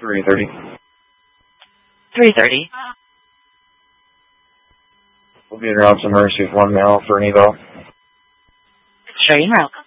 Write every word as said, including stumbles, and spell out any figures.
three thirty. three thirty. We'll be in route to Mercy with one male for an eval. Sure, you're welcome.